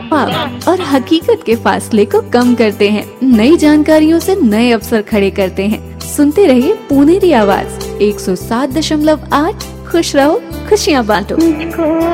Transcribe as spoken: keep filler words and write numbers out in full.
ख्वाब और हकीकत के फासले को कम करते हैं। नई जानकारियों से नए अवसर खड़े करते हैं। सुनते रहिए पुनेरी आवाज एक सौ सात दशमलव आठ। खुश रहो, खुशियाँ बांटो।